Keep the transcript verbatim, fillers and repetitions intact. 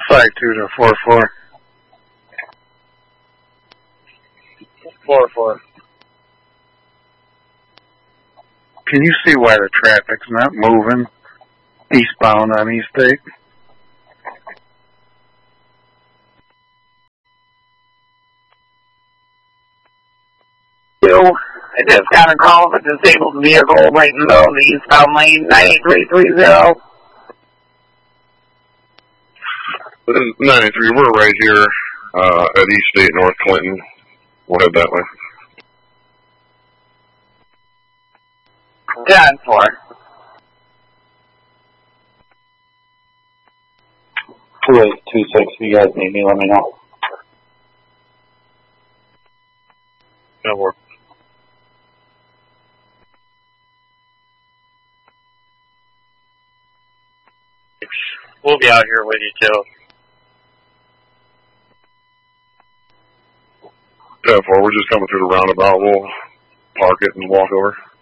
five two to four four. four four. Can you see why the traffic's not moving eastbound on East eight? I just got a call of a disabled vehicle right in the middle of the eastbound lane, nine eight three three zero. ninety-three, we're right here uh, at East eight, North Clinton. We'll head that way. ten four. two eight two six, if you guys need me, let me know. ten four. We'll be out here with you, too. ten four, we're just coming through the roundabout. We'll park it and walk over.